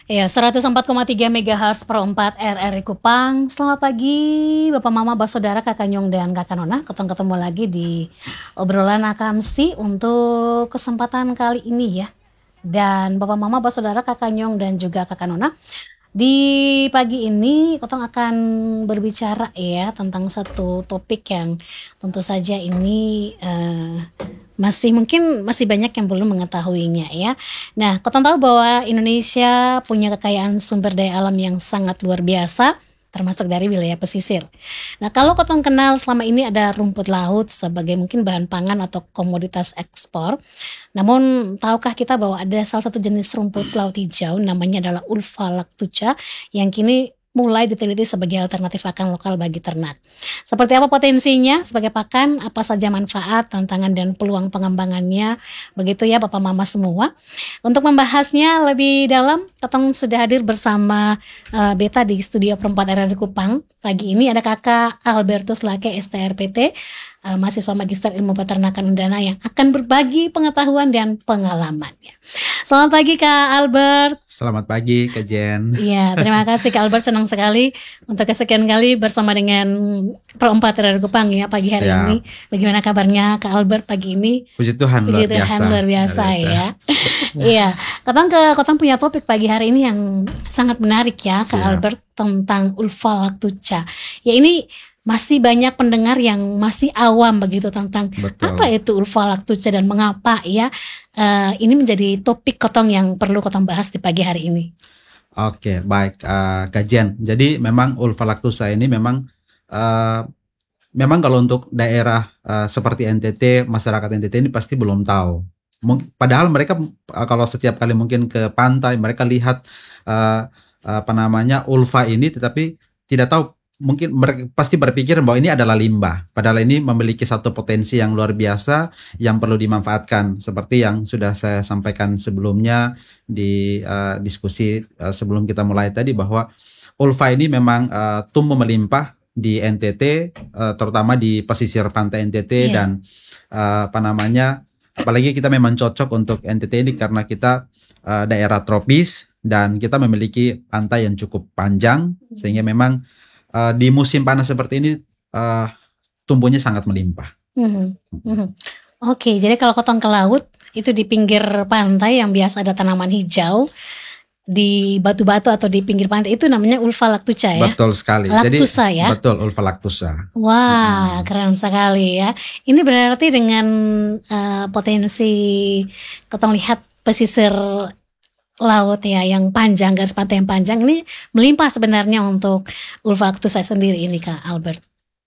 Ya, 104,3 MHz per 4 RRI Kupang. Selamat pagi Bapak Mama, Bapak Saudara, Kakak Nyong dan Kakak Nona. Ketemu lagi di obrolan Akamsi untuk kesempatan kali ini ya. Dan Bapak Mama, Bapak Saudara, Kakak Nyong dan juga Kakak Nona, di pagi ini Kotong akan berbicara ya tentang satu topik yang tentu saja ini masih banyak yang belum mengetahuinya ya. Nah, Kotong tahu bahwa Indonesia punya kekayaan sumber daya alam yang sangat luar biasa, termasuk dari wilayah pesisir. Nah, kalau Kotong kenal selama ini ada rumput laut sebagai mungkin bahan pangan atau komoditas ekspor. Namun, tahukah kita bahwa ada salah satu jenis rumput laut hijau namanya adalah Ulva lactuca yang kini mulai diteliti sebagai alternatif pakan lokal bagi ternak. Seperti apa potensinya sebagai pakan, apa saja manfaat, tantangan dan peluang pengembangannya, begitu ya Bapak Mama semua. Untuk membahasnya lebih dalam, Kotong sudah hadir bersama Beta di studio perempat RRI Kupang. Pagi ini ada Kakak Albertus Lake STRPT, mahasiswa Magister Ilmu Peternakan Undana yang akan berbagi pengetahuan dan pengalamannya. Selamat pagi Kak Albert. Selamat pagi Kak Jen. Iya, terima kasih Kak Albert, senang sekali untuk kesekian kali bersama dengan perempat RRI Kupang ya pagi hari ini. Bagaimana kabarnya Kak Albert pagi ini? Puji Tuhan, luar biasa ya. Iya, Kotong punya topik pagi hari ini yang sangat menarik ya Kak Albert, tentang Ulva lactuca. Ya, ini masih banyak pendengar yang masih awam begitu tentang apa itu Ulva lactuca dan mengapa ya. Ini menjadi topik Kotong yang perlu Kotong bahas di pagi hari ini. Oke, baik Kak Jen. Jadi memang Ulva lactuca ini memang kalau untuk daerah seperti NTT, masyarakat NTT ini pasti belum tahu. Padahal mereka kalau setiap kali mungkin ke pantai mereka lihat ulva ini, tetapi tidak tahu, mungkin mereka pasti berpikir bahwa ini adalah limbah. Padahal ini memiliki satu potensi yang luar biasa yang perlu dimanfaatkan. Seperti yang sudah saya sampaikan sebelumnya di diskusi sebelum kita mulai tadi, bahwa ulva ini memang tumbuh melimpah di NTT, terutama di pesisir pantai NTT dan apalagi kita memang cocok untuk NTT ini karena kita daerah tropis dan kita memiliki pantai yang cukup panjang, sehingga memang di musim panas seperti ini tumbuhnya sangat melimpah. Oke, jadi kalau Kotong ke laut itu di pinggir pantai yang biasa ada tanaman hijau di batu-batu atau di pinggir pantai, itu namanya Ulva lactuca ya? Betul sekali. Lactuca ya? Betul, Ulva lactuca. Wah, keren sekali ya. Ini berarti dengan potensi Kotong lihat pesisir laut ya yang panjang, garis pantai yang panjang ini melimpah sebenarnya untuk Ulva lactuca sendiri ini Kak Albert.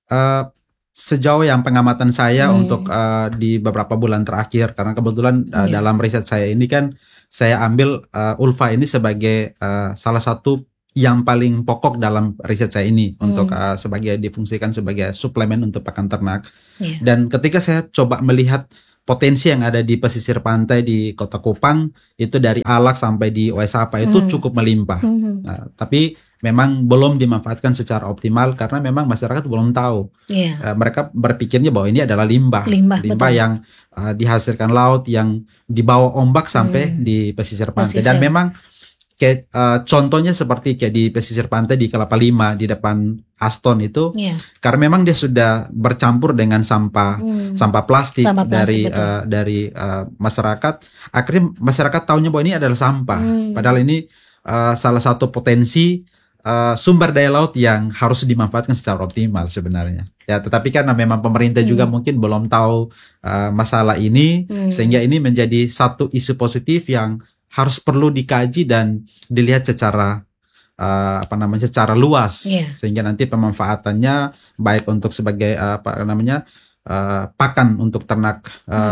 Sejauh yang pengamatan saya untuk di beberapa bulan terakhir, karena kebetulan dalam riset saya ini kan saya ambil ulva ini sebagai salah satu yang paling pokok dalam riset saya ini untuk sebagai difungsikan sebagai suplemen untuk pakan ternak. Dan ketika saya coba melihat potensi yang ada di pesisir pantai di Kota Kupang, itu dari Alak sampai di Oesapa itu cukup melimpah. Nah, tapi memang belum dimanfaatkan secara optimal karena memang masyarakat belum tahu. Mereka berpikirnya bahwa ini adalah limbah yang dihasilkan laut yang dibawa ombak sampai di pesisir pantai. Dan memang contohnya seperti kayak di pesisir pantai di Kelapa Lima di depan Aston itu, karena memang dia sudah bercampur dengan sampah plastik dari masyarakat. Akhirnya masyarakat tahunya bahwa ini adalah sampah. Padahal ini salah satu potensi sumber daya laut yang harus dimanfaatkan secara optimal sebenarnya. Ya, tetapi karena memang pemerintah juga mungkin belum tahu masalah ini, sehingga ini menjadi satu isu positif yang harus perlu dikaji dan dilihat secara secara luas, sehingga nanti pemanfaatannya baik untuk sebagai pakan untuk ternak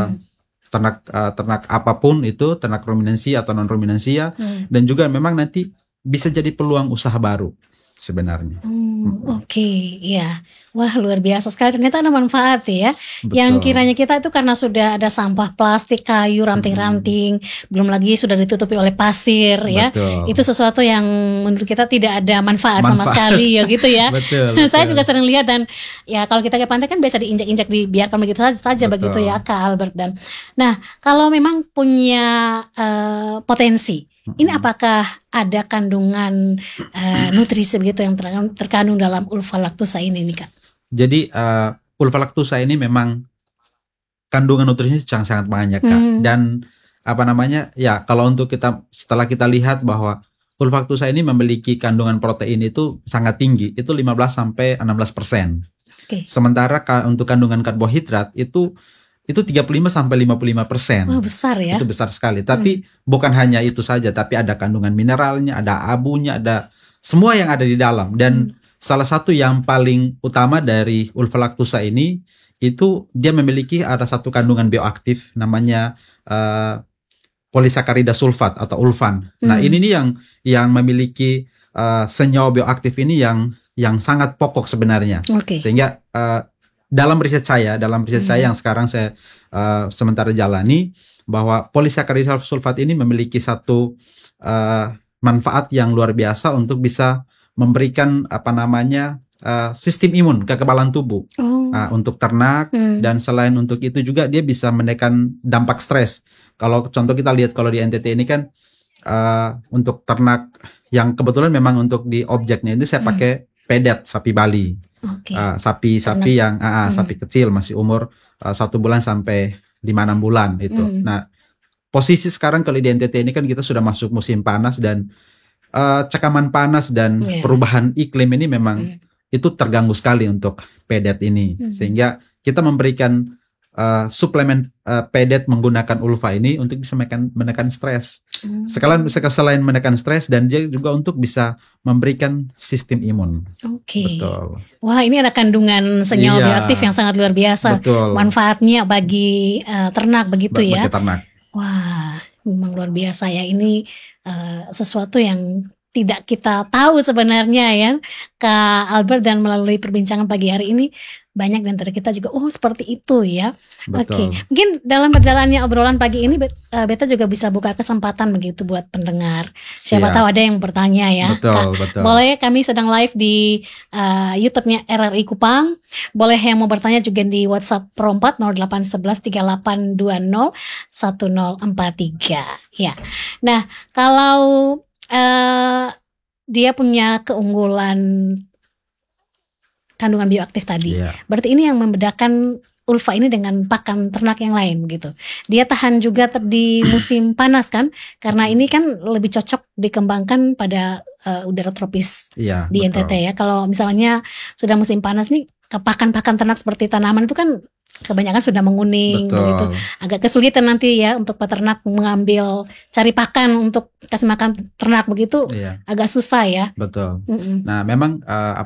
ternak apapun itu, ternak ruminansi atau non ruminansia, dan juga memang nanti bisa jadi peluang usaha baru sebenarnya. Oke, ya. Wah, luar biasa sekali, ternyata ada manfaat ya. Betul. Yang kiranya kita itu karena sudah ada sampah plastik, kayu, ranting-ranting, belum lagi sudah ditutupi oleh pasir. Betul. Ya. Itu sesuatu yang menurut kita tidak ada manfaat sama sekali ya gitu ya. Betul. Saya juga sering lihat, dan ya kalau kita ke pantai kan biasa diinjak-injak, dibiarkan begitu saja begitu ya Kak Albert. Dan nah, kalau memang punya potensi Ini apakah ada kandungan nutrisi begitu yang terkandung dalam ulfa laktosa ini nih Kak? Jadi ulfa laktosa ini memang kandungan nutrisinya sangat banyak Kak. Dan apa namanya ya, kalau untuk setelah kita lihat bahwa ulfa laktosa ini memiliki kandungan protein itu sangat tinggi, itu 15-16%. Okay. Sementara untuk kandungan karbohidrat itu 35-55%. Wah, besar ya. Itu besar sekali. Tapi bukan hanya itu saja, tapi ada kandungan mineralnya, ada abunya, ada semua yang ada di dalam. Dan salah satu yang paling utama dari ulfa laktosa ini, itu dia memiliki ada satu kandungan bioaktif namanya polisakarida sulfat atau ulfan. Nah, ini nih yang memiliki senyawa bioaktif ini yang sangat pokok sebenarnya. Okay. Sehingga dalam riset saya yang sekarang saya sementara jalani, bahwa polisakarida sulfat ini memiliki satu manfaat yang luar biasa untuk bisa memberikan sistem imun, kekebalan tubuh untuk ternak. Dan selain untuk itu juga dia bisa menekan dampak stres. Kalau contoh kita lihat kalau di NTT ini kan untuk ternak yang kebetulan memang untuk di objeknya itu saya pakai pedet sapi Bali. Okay. Sapi yang sapi kecil masih umur 1 bulan sampai 5-6 bulan itu. Nah, posisi sekarang kalau di NTT ini kan kita sudah masuk musim panas dan cekaman panas dan perubahan iklim ini memang itu terganggu sekali untuk pedet ini. Sehingga kita memberikan suplemen pedet menggunakan ulfa ini untuk bisa menekan stres. Selain menekan stres, dan dia juga untuk bisa memberikan sistem imun. Oke. Betul. Wah, ini ada kandungan senyawa bioaktif yang sangat luar biasa. Betul. Manfaatnya bagi ternak begitu ya. Bagi ternak. Wah, memang luar biasa ya. Ini sesuatu yang tidak kita tahu sebenarnya ya, Kak Albert, dan melalui perbincangan pagi hari ini banyak dari antara kita juga seperti itu ya. Oke. Mungkin dalam perjalanannya obrolan pagi ini Beta juga bisa buka kesempatan begitu buat pendengar. Siapa tahu ada yang bertanya ya. Betul. Boleh, kami sedang live di YouTube-nya RRI Kupang. Boleh yang mau bertanya juga di WhatsApp Pro 4 0811 3820 1043 ya. Nah, kalau dia punya keunggulan kandungan bioaktif tadi, berarti ini yang membedakan ulfa ini dengan pakan ternak yang lain gitu. Dia tahan juga di musim panas kan, karena ini kan lebih cocok dikembangkan pada udara tropis di NTT ya. Kalau misalnya sudah musim panas nih, pakan-pakan ternak seperti tanaman itu kan kebanyakan sudah menguning begitu. Agak kesulitan nanti ya untuk peternak mengambil cari pakan untuk kasih makan ternak begitu, agak susah ya. Betul. Nah, memang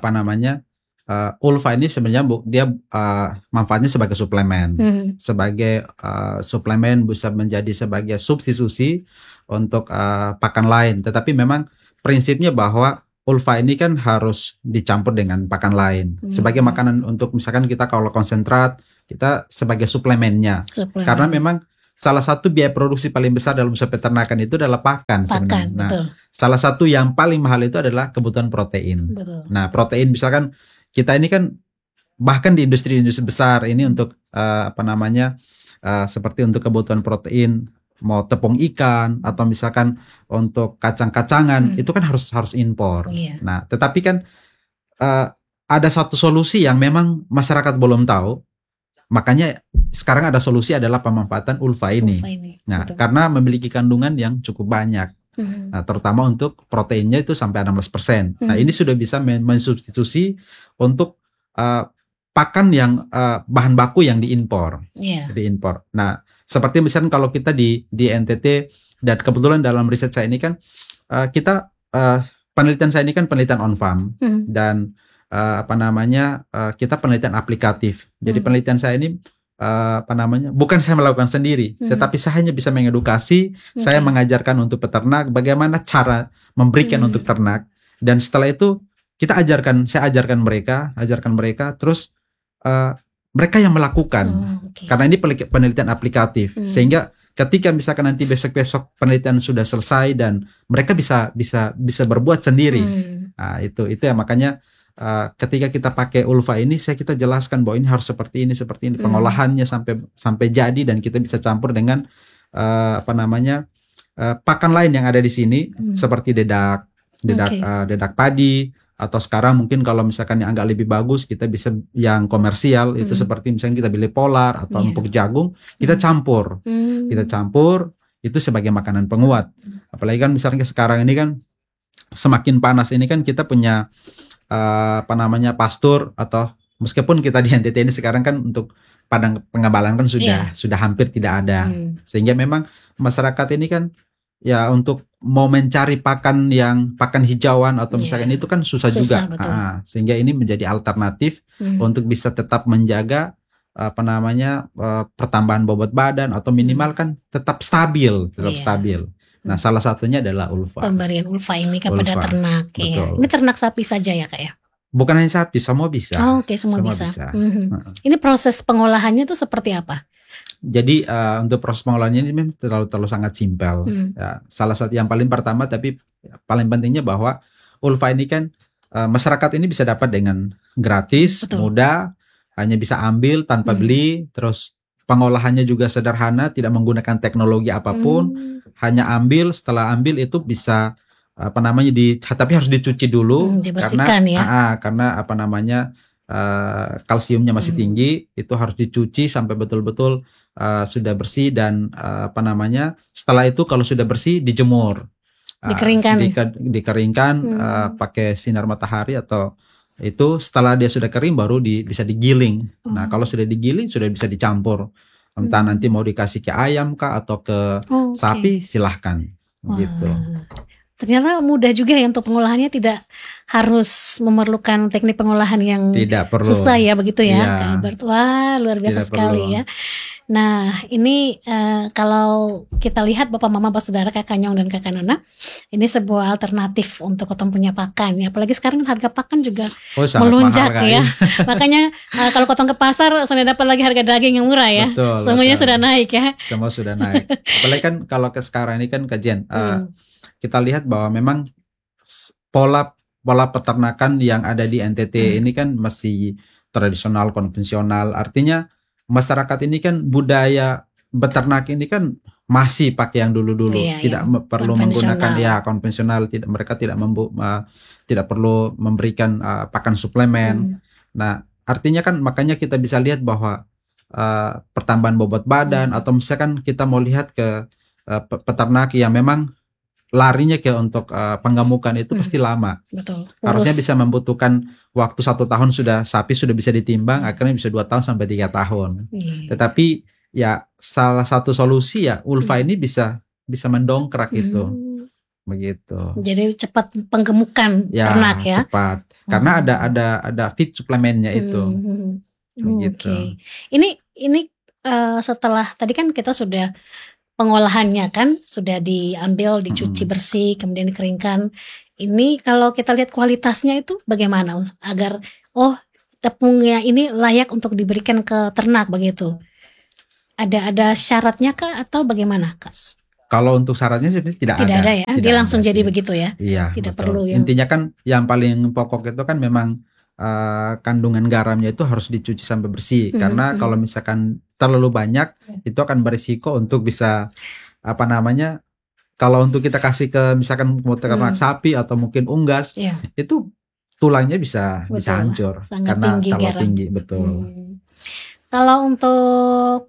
ulfa ini sebenarnya dia manfaatnya sebagai suplemen. Sebagai suplemen bisa menjadi sebagai substitusi untuk pakan lain. Tetapi memang prinsipnya bahwa ulfa ini kan harus dicampur dengan pakan lain. Sebagai makanan untuk misalkan kita kalau konsentrat, kita sebagai suplemennya. Karena memang salah satu biaya produksi paling besar dalam usaha peternakan itu adalah pakan sebenarnya. Nah, salah satu yang paling mahal itu adalah kebutuhan protein. Nah, protein misalkan kita ini kan bahkan di industri-industri besar ini untuk seperti untuk kebutuhan protein, mau tepung ikan atau misalkan untuk kacang-kacangan itu kan harus impor. Nah, tetapi kan ada satu solusi yang memang masyarakat belum tahu. Makanya sekarang ada solusi adalah pemanfaatan ulfa ini. Nah, karena memiliki kandungan yang cukup banyak. Nah, terutama untuk proteinnya itu sampai 16%. Nah, ini sudah bisa mensubstitusi untuk pakan yang bahan baku yang diimpor. Nah, seperti misalnya kalau kita di NTT, dan kebetulan dalam riset saya ini kan kita penelitian saya ini kan penelitian on farm dan kita penelitian aplikatif. Jadi penelitian saya ini bukan saya melakukan sendiri, tetapi saya hanya bisa mengedukasi, saya mengajarkan untuk peternak bagaimana cara memberikan untuk ternak, dan setelah itu saya ajarkan mereka, terus mereka yang melakukan, karena ini penelitian aplikatif, sehingga ketika misalkan nanti besok penelitian sudah selesai dan mereka bisa berbuat sendiri. Nah, itu ya makanya ketika kita pakai ulfa ini, kita jelaskan bahwa ini harus seperti ini pengolahannya sampai jadi, dan kita bisa campur dengan pakan lain yang ada di sini seperti dedak Oke. dedak padi, atau sekarang mungkin kalau misalkan yang agak lebih bagus kita bisa yang komersial itu seperti misalnya kita beli polar atau Iya. empuk jagung, kita campur. Kita campur itu sebagai makanan penguat. Apalagi kan misalnya sekarang ini kan semakin panas ini kan kita punya pastur, atau meskipun kita di NTT ini sekarang kan untuk padang pengabalan kan sudah hampir tidak ada. Sehingga memang masyarakat ini kan ya untuk mau mencari pakan hijauan atau misalkan itu kan susah juga. Sehingga ini menjadi alternatif untuk bisa tetap menjaga pertambahan bobot badan, atau minimal kan tetap stabil. Nah, salah satunya adalah ulfa. Pemberian ulfa ini kepada ternak. Ya. Ini ternak sapi saja ya, Kak ya? Bukan hanya sapi, semua bisa. Oke, semua bisa. Ini proses pengolahannya tuh seperti apa? Jadi untuk proses pengolahannya ini memang terlalu sangat simpel. Ya, salah satu yang paling pertama, tapi paling pentingnya bahwa ulfa ini kan masyarakat ini bisa dapat dengan gratis, mudah, hanya bisa ambil tanpa beli. Terus pengolahannya juga sederhana, tidak menggunakan teknologi apapun, hanya ambil. Setelah ambil itu bisa tapi harus dicuci dulu, karena kalsiumnya masih tinggi, itu harus dicuci sampai betul-betul sudah bersih, dan setelah itu kalau sudah bersih dijemur, dikeringkan pakai sinar matahari, atau itu setelah dia sudah kering baru bisa digiling. Nah, kalau sudah digiling sudah bisa dicampur, entah nanti mau dikasih ke ayam kah atau ke sapi, silahkan. Gitu. Ternyata mudah juga ya untuk pengolahannya, tidak harus memerlukan teknik pengolahan yang susah ya, begitu ya, Kak Albert. Wah, luar biasa sekali ya. Nah, ini kalau kita lihat Bapak Mama, Bapak Saudara, Kakak Nyong dan Kakak Nona, ini sebuah alternatif untuk ketemu punya pakan ya. Apalagi sekarang harga pakan juga melonjak ya. Makanya kalau kotong ke pasar sudah dapat lagi harga daging yang murah ya. Semuanya sudah naik ya. Semua sudah naik. Apalagi kan kalau ke sekarang ini kan kajian. Kita lihat bahwa memang pola peternakan yang ada di NTT ini kan masih tradisional, konvensional. Artinya masyarakat ini kan budaya beternak ini kan masih pakai yang dulu-dulu, tidak perlu menggunakan konvensional. Mereka tidak perlu memberikan pakan suplemen. Nah, artinya kan makanya kita bisa lihat bahwa pertambahan bobot badan, atau misalkan kita mau lihat ke peternak yang memang larinya ke untuk penggemukan itu pasti lama. Betul. Harusnya bisa membutuhkan waktu 1 tahun sapi sudah bisa ditimbang, akhirnya bisa 2 tahun sampai 3 tahun. Tetapi ya salah satu solusi ya ulfa ini bisa mendongkrak itu. Begitu. Jadi cepat penggemukan ternak ya. Cepat. Karena ada feed suplemennya itu. Begitu. Ini setelah tadi kan kita sudah pengolahannya kan sudah diambil, dicuci bersih, kemudian dikeringkan. Ini kalau kita lihat kualitasnya itu bagaimana agar tepungnya ini layak untuk diberikan ke ternak begitu. Ada syaratnya kah atau bagaimana, Kak? Kalau untuk syaratnya sebenarnya tidak ada ya. Dia langsung jadi begitu ya. Iya. Tidak betul. perlu ya. Intinya kan yang paling pokok itu kan memang kandungan garamnya itu harus dicuci sampai bersih, karena kalau misalkan terlalu banyak itu akan berisiko untuk bisa kalau untuk kita kasih ke misalkan ternak sapi atau mungkin unggas, itu tulangnya bisa hancur. Sangat karena tinggi terlalu garam. tinggi, betul. Kalau untuk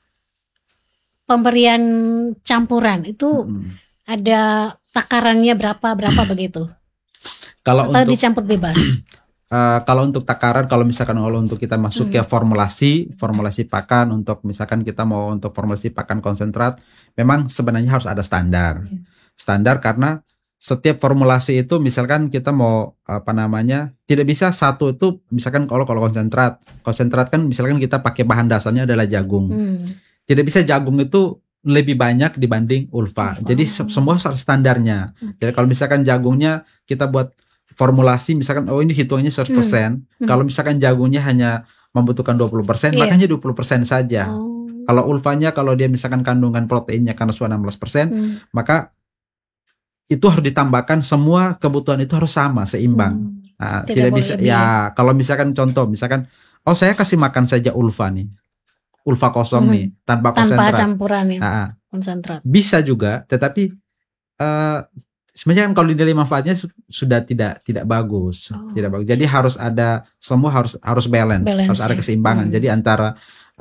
pemberian campuran itu ada takarannya berapa begitu? Atau untuk dicampur bebas? Kalau untuk takaran, kalau misalkan untuk kita masuk ke formulasi pakan, untuk misalkan kita mau untuk formulasi pakan konsentrat, memang sebenarnya harus ada standar. Standar karena setiap formulasi itu misalkan kita mau tidak bisa satu itu, misalkan kalau konsentrat kan misalkan kita pakai bahan dasarnya adalah jagung. Tidak bisa jagung itu lebih banyak dibanding ulfa. Jadi semua standarnya. Jadi kalau misalkan jagungnya kita buat formulasi misalkan ini hitungannya 100%. Kalau misalkan jagungnya hanya membutuhkan 20%, makanya 20% saja. Kalau ulfanya, kalau dia misalkan kandungan proteinnya karena sudah 16%, maka itu harus ditambahkan, semua kebutuhan itu harus sama, seimbang. Nah, tidak bisa lebih. Ya kalau misalkan contoh, misalkan saya kasih makan saja ulfa nih. ulfa kosong nih tanpa Tanpa konsentrat. campuran ya, Nah, konsentrat. bisa juga, tetapi sebenarnya kan kalau dinilai manfaatnya sudah tidak bagus, tidak bagus. Jadi harus ada, semua harus balance harus ada ya. keseimbangan. Jadi antara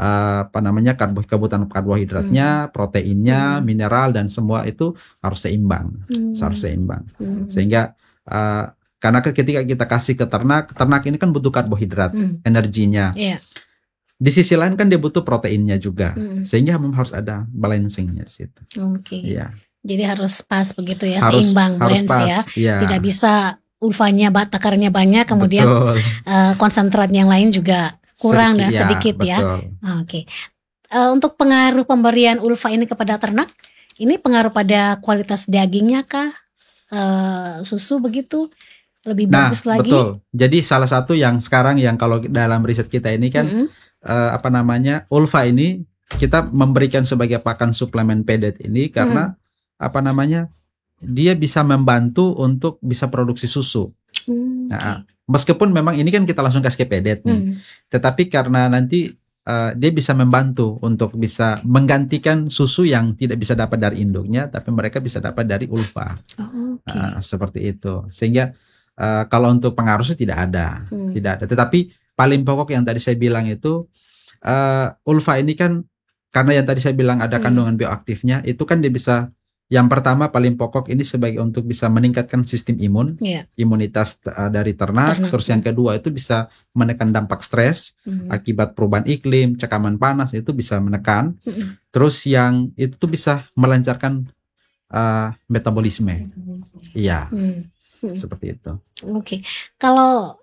kebutuhan karbohidratnya, proteinnya, mineral dan semua itu harus seimbang, harus seimbang. Sehingga karena ketika kita kasih ke ternak ini kan butuh karbohidrat, energinya. Di sisi lain kan dia butuh proteinnya juga, sehingga harus ada balancingnya di situ. Iya. Jadi harus pas begitu ya, seimbang, balance pas, ya. Tidak bisa ulfanya takarnya banyak, kemudian konsentrat yang lain juga kurang sedikit ya. Oke. Untuk pengaruh pemberian ulfa ini kepada ternak, ini pengaruh pada kualitas dagingnya kah? Susu begitu? Lebih bagus lagi? Betul. Jadi salah satu yang sekarang yang kalau dalam riset kita ini kan ulfa ini kita memberikan sebagai pakan suplemen pedet ini karena dia bisa membantu untuk bisa produksi susu. Nah, meskipun memang ini kan kita langsung kasih ke pedet nih, tetapi karena nanti dia bisa membantu untuk bisa menggantikan susu yang tidak bisa dapat dari induknya, tapi mereka bisa dapat dari ulfa. Seperti itu. Sehingga kalau untuk pengaruh tidak ada, Tetapi paling pokok yang tadi saya bilang itu ulfa ini kan karena yang tadi saya bilang ada kandungan bioaktifnya, itu kan dia bisa. Yang pertama paling pokok ini sebagai untuk bisa meningkatkan sistem imunitas dari ternak. Terus yang kedua itu bisa menekan dampak stres akibat perubahan iklim, cekaman panas, itu bisa menekan. Terus yang itu bisa melancarkan metabolisme. Iya, seperti itu. Oke. Kalau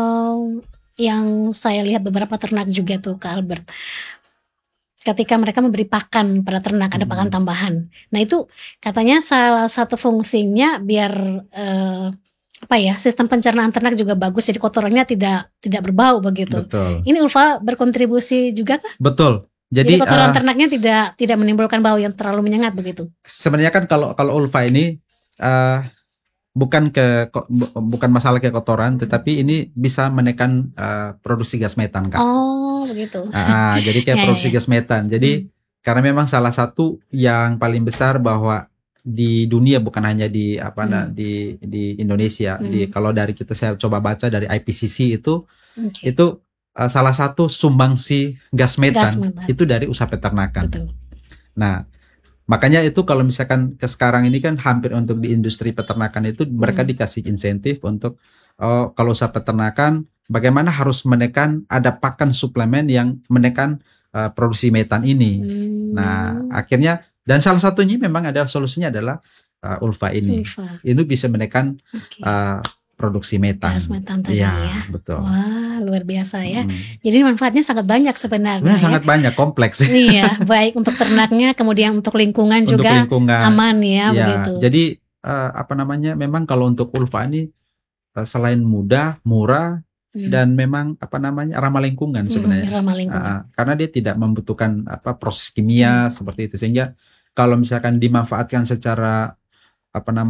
yang saya lihat beberapa ternak juga tuh Kak Albert, ketika mereka memberi pakan pada ternak, ada pakan tambahan. Nah itu katanya salah satu fungsinya biar sistem pencernaan ternak juga bagus, jadi kotorannya tidak berbau begitu. Betul. Ini ulfa berkontribusi juga kah? Betul. Jadi kotoran ternaknya tidak menimbulkan bau yang terlalu menyengat begitu. Sebenarnya kan kalau ulfa ini bukan masalah ke kotoran, tetapi ini bisa menekan produksi gas metan, Kak. Oh, begitu. Jadi kayak produksi gas metan. Jadi karena memang salah satu yang paling besar bahwa di dunia, bukan hanya di Indonesia. Kalau dari saya coba baca dari IPCC itu salah satu sumbangsi gas metan itu dari usaha peternakan. Betul. Nah, makanya itu kalau misalkan ke sekarang ini kan hampir untuk di industri peternakan itu mereka dikasih insentif untuk kalau usaha peternakan bagaimana harus menekan, ada pakan suplemen yang menekan produksi metan ini. Nah, akhirnya dan salah satunya memang adalah solusinya adalah ulfa ini. Ini bisa menekan produksi metan. Gas metan tadi ya. Betul. Wah, luar biasa ya. Jadi manfaatnya sangat banyak sebenarnya. Sangat banyak, kompleks. Iya, baik untuk ternaknya, kemudian untuk lingkungan juga aman ya, begitu. Jadi memang kalau untuk ulfa ini selain mudah, murah, dan memang ramah lingkungan sebenarnya. Ramah lingkungan. Karena dia tidak membutuhkan proses kimia seperti itu, sehingga kalau misalkan dimanfaatkan secara